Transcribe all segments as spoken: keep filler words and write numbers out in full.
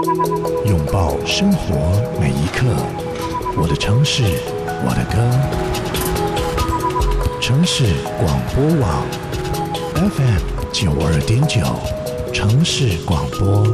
拥抱生活每一刻，我的城市，我的歌。城市广播网 F M 九二点九，城市广播。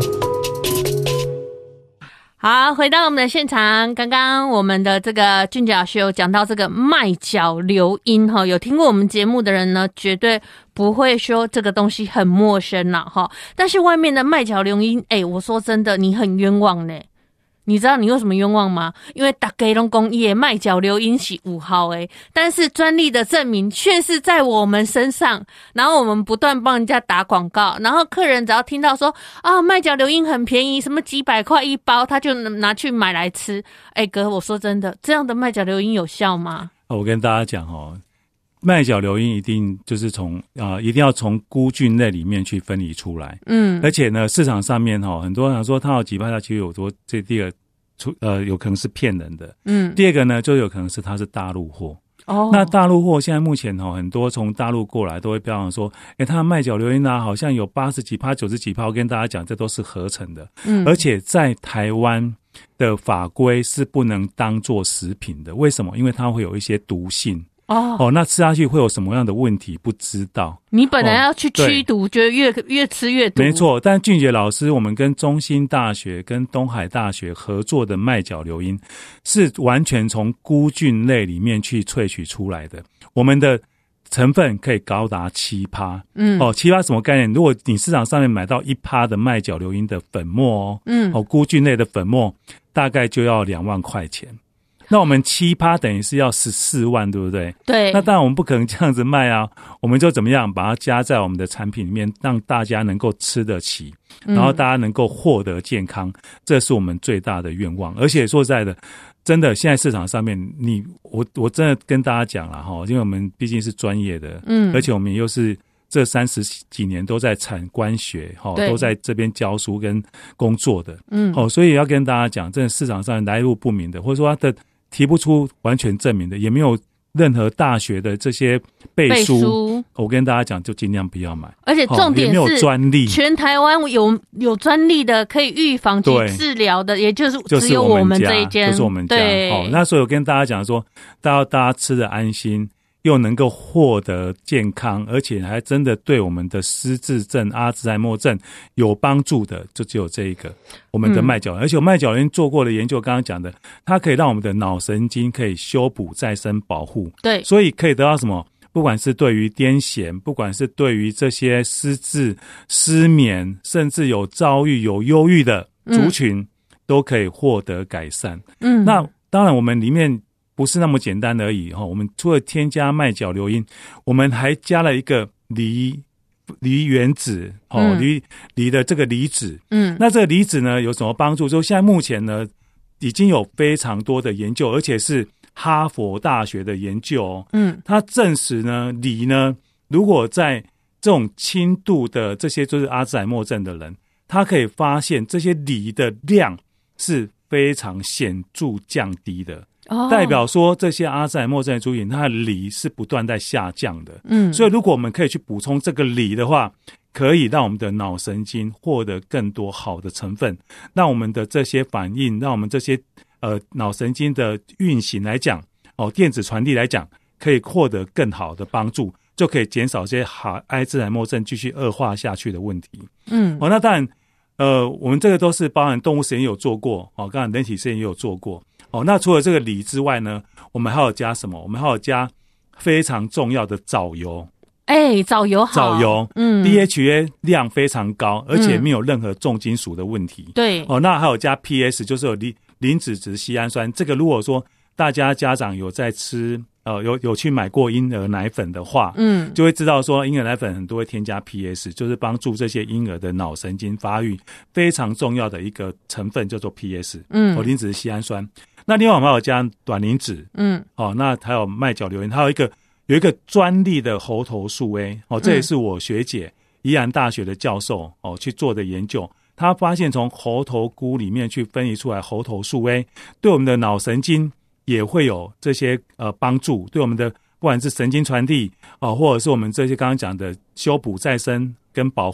好，回到我们的现场，刚刚我们的这个俊杰老师有讲到这个麦角流音哈，有听过我们节目的人呢，绝对不会说这个东西很陌生啦哈。但是外面的麦角流音，哎、欸，我说真的，你很冤枉呢。你知道你为什么冤枉吗？因为大家都说他的麦角流音是五号诶，但是专利的证明却是在我们身上，然后我们不断帮人家打广告，然后客人只要听到说啊麦角流音很便宜，什么几百块一包，他就拿去买来吃。哎哥，我说真的，这样的麦角流音有效吗？ 我跟大家讲哦，麦角流音一定就是从啊、呃，一定要从菇菌类里面去分离出来。嗯，而且呢，市场上面哈、哦，很多人说它有几趴，它其实有多，这第一个出呃有可能是骗人的。嗯，第二个呢，就有可能是它是大陆货。哦，那大陆货现在目前哈、哦，很多从大陆过来都会标榜说，诶，它的麦角流音啊，好像有八十几趴、九十几趴。我跟大家讲，这都是合成的。嗯，而且在台湾的法规是不能当作食品的。为什么？因为它会有一些毒性。哦, 哦，那吃下去会有什么样的问题？不知道。 你本来要去驱毒，哦、觉得越越吃越毒。 没错，但俊杰老师，我们跟中兴大学、跟东海大学合作的麦角流音，是完全从菇菌类里面去萃取出来的。我们的成分可以高达七趴。嗯，哦，七趴什么概念？如果你市场上面买到一趴的麦角流音的粉末哦，嗯，哦，菇菌类的粉末大概就要两万块钱。那我们七趴等于是要十四万，对不对？ 对。 那当然我们不可能这样子卖啊，我们就怎么样把它加在我们的产品里面，让大家能够吃得起，然后大家能够获得健康，嗯、这是我们最大的愿望。而且说实在的，真的现在市场上面，你我我真的跟大家讲了哈，因为我们毕竟是专业的，嗯，而且我们又是这三十几年都在产官学哈，都在这边教书跟工作的，嗯，哦，所以要跟大家讲，真的市场上来路不明的，或者说它的提不出完全证明的，也没有任何大学的这些背书，背书我跟大家讲，就尽量不要买。 而且重点是， 也没有专利， 全台湾有有专利的可以预防及治疗的，也就是只有我们这一间， 就是我们家。 对， 好，那所以我跟大家讲说，大家大家吃得安心，又能够获得健康，而且还真的对我们的失智症、阿兹海默症有帮助的，就只有这一个我们的麦角、嗯、而且我麦角流音做过的研究，刚刚讲的，它可以让我们的脑神经可以修补、再生、保护。对，所以可以得到什么？不管是对于癫痫，不管是对于这些失智、失眠，甚至有躁郁、有忧郁的族群、嗯，都可以获得改善。嗯，那当然我们里面不是那么简单而已，我们除了添加麦角流音，我们还加了一个离离原子，离离的这个离子。嗯，那这个离子呢有什么帮助？就现在目前呢已经有非常多的研究，而且是哈佛大学的研究哦。嗯，它证实呢，离呢如果在这种轻度的这些就是阿兹海默症的人，他可以发现这些离的量是非常显著降低的。Oh. 代表说这些阿兹海默症的族群，它的锂是不断在下降的。嗯，所以如果我们可以去补充这个锂的话，可以让我们的脑神经获得更多好的成分，让我们的这些反应，让我们这些呃脑神经的运行来讲，哦，电子传递来讲，可以获得更好的帮助，就可以减少这些阿兹海默症继续恶化下去的问题。嗯，哦，那当然，呃，我们这个都是包含动物实验也有做过，哦，刚才人体实验也有做过。哦，那除了这个锂之外呢，我们还有加什么？我们还有加非常重要的藻油。 哎、欸，藻油好， 藻油，嗯 ，D H A 量非常高，而且没有任何重金属的问题。嗯、对，哦，那还有加 P S， 就是有磷磷脂质硒氨酸。这个如果说大家家长有在吃，呃，有有去买过婴儿奶粉的话，嗯，就会知道说婴儿奶粉很多会添加 P S， 就是帮助这些婴儿的脑神经发育非常重要的一个成分叫做 P S， 嗯，哦，磷脂硒氨酸。那另外我们还有加卵磷脂，嗯，哦，那还有麦角流音，还有一个有一个专利的猴头素 A， 哦，这也是我学姐宜兰大学的教授哦去做的研究，他发现从猴头菇里面去分离出来猴头素 A， 对我们的脑神经也会有这些呃帮助，对我们的不管是神经传递哦，或者是我们这些刚刚讲的修补再生跟保护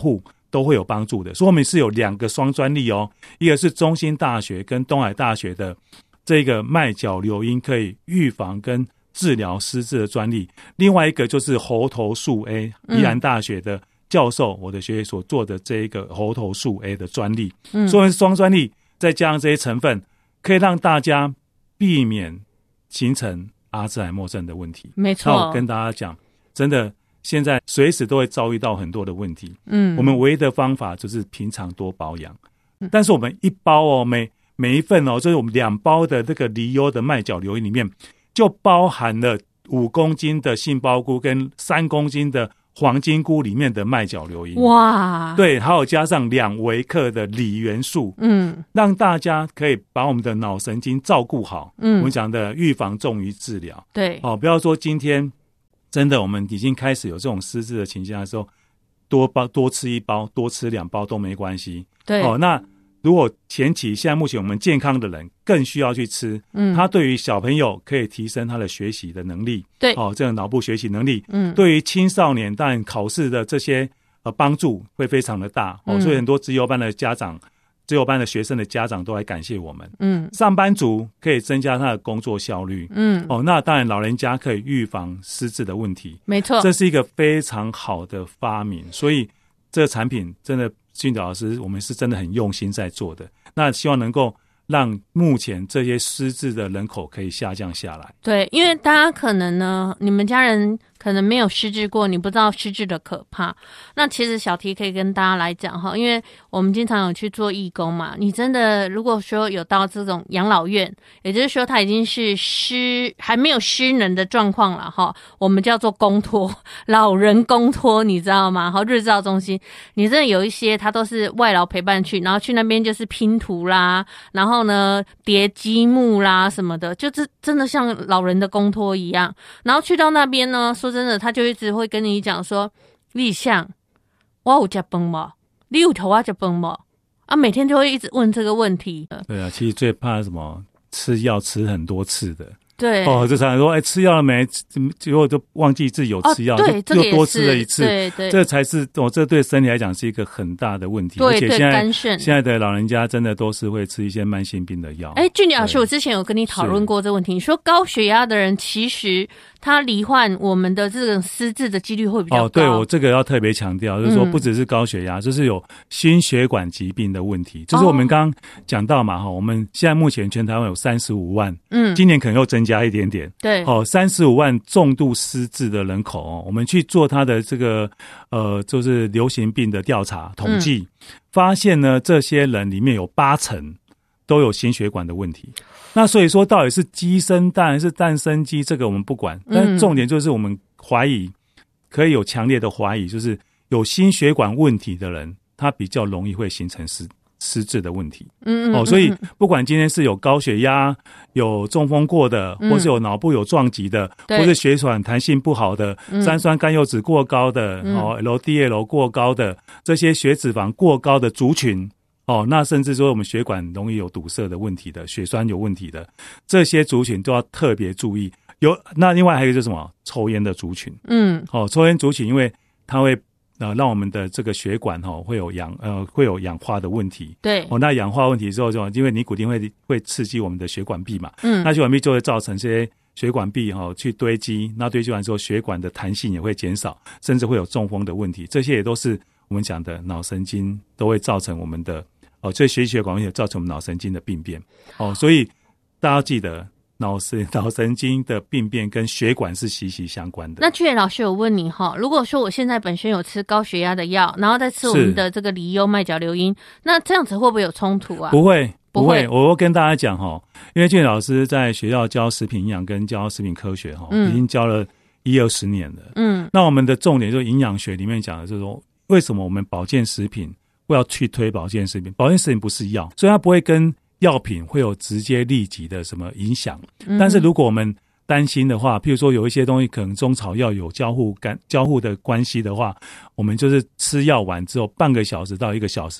都会有帮助的。所以我们是有两个双专利哦，一个是中兴大学跟东海大学的这个麦角硫因可以预防跟治疗失智的专利，另外一个就是猴头素 A， 宜兰大学的教授、嗯、我的学姐所做的这一个猴头素 A 的专利。嗯，所以双专利再加上这些成分，可以让大家避免形成阿兹海默症的问题。 没错， 那我跟大家讲，真的现在随时都会遭遇到很多的问题。嗯，我们唯一的方法就是平常多保养。嗯、但是我们一包哦，每每一份哦，就是我们两包的这个梨优的麦角硫因里面，就包含了五公斤的杏鲍菇跟三公斤的黄金菇里面的麦角硫因。 哇， 对，还有加上两微克的锂元素，嗯，让大家可以把我们的脑神经照顾好。嗯，我们讲的预防重于治疗。 对， 哦，不要说今天真的我们已经开始有这种失智的倾向的时候，多包多吃一包，多吃两包都没关系。 对， 哦，那如果前期现在目前我们健康的人更需要去吃，嗯，它对于小朋友可以提升他的学习的能力， 对， 哦，这个脑部学习能力，嗯，对于青少年当然考试的这些呃帮助会非常的大，哦，嗯，所以很多资优班的家长、资优班的学生的家长都来感谢我们，嗯，上班族可以增加他的工作效率，嗯，哦，那当然老人家可以预防失智的问题， 没错， 这是一个非常好的发明，所以这个产品真的。俊导老师，我们是真的很用心在做的，那希望能够让目前这些失智的人口可以下降下来。 对，因为大家可能呢，你们家人可能没有失智过，你不知道失智的可怕。那其实小提可以跟大家来讲哈，因为我们经常有去做义工嘛，你真的如果说有到这种养老院，也就是说他已经是失还没有失能的状况了哈，我们叫做公托，老人公托，你知道吗？好，日照中心，你真的有一些他都是外劳陪伴去，然后去那边就是拼图啦，然后呢叠积木啦什么的，就是真的像老人的公托一样。然后去到那边呢，说真的，他就一直会跟你讲说，立项，我有吃饭吗？你有头我吃饭吗？啊，每天就会一直问这个问题。 对啊，其实最怕什么？吃药吃很多次的。 对哦，就常常说，哎，吃药了没？结果就忘记自己有吃药， 哦、对， 就又多吃了一次。 对对， 这才是哦，这对身体来讲是一个很大的问题。 对， 而且现在肝肾现在的老人家真的都是会吃一些慢性病的药。 哎，俊杰老师，我之前有跟你讨论过这个问题，你说高血压的人其实他罹患我们的这种失智的几率会比较高。 哦，对，我这个要特别强调，就是说不只是高血压，嗯、就是有心血管疾病的问题。就是我们刚刚讲到嘛，哈、哦，我们现在目前全台湾有三十五万，嗯，今年可能又增加一点点。 对， 哦，三十五万重度失智的人口哦，我们去做他的这个呃，就是流行病的调查统计，嗯、发现呢，这些人里面有八成都有心血管的问题。那所以说，到底是鸡生蛋还是蛋生鸡，这个我们不管，但重点就是我们怀疑，可以有强烈的怀疑，就是有心血管问题的人，他比较容易会形成失。失智的问题，嗯哦，所以不管今天是有高血压、有中风过的，嗯、或是有脑部有撞击的，或是血管弹性不好的，嗯、三酸甘油酯过高的，嗯、哦 ，L D L 过高的，这些血脂肪过高的族群，哦，那甚至说我们血管容易有堵塞的问题的，血栓有问题的，这些族群都要特别注意。有那另外还有一个就是什么？抽烟的族群，嗯，哦，抽烟族群，因为它会。呃，让我们的这个血管哈、哦、会有氧呃会有氧化的问题。 对哦，那氧化问题之后就因为尼古丁会会刺激我们的血管壁嘛，嗯，那血管壁就会造成这些血管壁哈、哦、去堆积，那堆积完之后血管的弹性也会减少，甚至会有中风的问题。这些也都是我们讲的脑神经都会造成我们的哦，这血血管问题造成我们脑神经的病变哦，所以大家记得。脑神脑神经的病变跟血管是息息相关的。 那俊杰老师有问你哈，如果说我现在本身有吃高血压的药，然后再吃我们的这个梨优麦角硫因，那这样子会不会有冲突啊？ 不会，不会。我会跟大家讲哈，因为俊杰老师在学校教食品营养跟教食品科学哈，嗯、已经教了一二十年了。嗯，那我们的重点就是营养学里面讲的，就是说为什么我们保健食品要去推保健食品？保健食品不是药，所以它不会跟药品会有直接立即的什么影响，嗯、但是如果我们担心的话，譬如说有一些东西可能中草药有交互干交互的关系的话，我们就是吃药完之后半个小时到一个小时，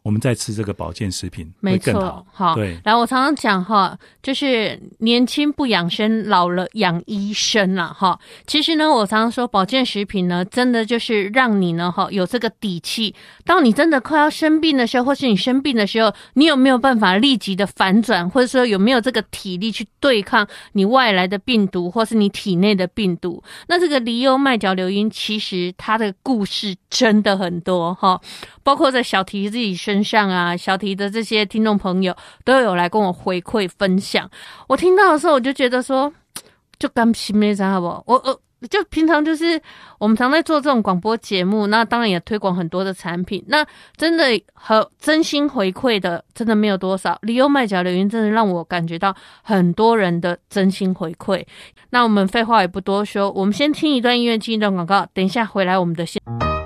我们再吃这个保健食品没错会更好。 好， 对。 然后我常常讲哈，就是年轻不养生，老了养医生啦哈。其实呢，我常常说保健食品呢，真的就是让你呢哈有这个底气。当你真的快要生病的时候，或是你生病的时候，你有没有办法立即的反转，或者说有没有这个体力去对抗你外来的病毒，或是你体内的病毒？那这个梨柚麦角硫因，其实它的故事真的很多哈，包括在小提自己身上啊，小提的这些听众朋友都有来跟我回馈分享。我听到的时候，我就觉得说，就甘心没啥好不好？我我就平常就是我们常在做这种广播节目，那当然也推广很多的产品，那真的和真心回馈的真的没有多少。梨柚麦角硫因真的让我感觉到很多人的真心回馈。那我们废话也不多说，我们先听一段音乐，进一段广告，等一下回来我们的现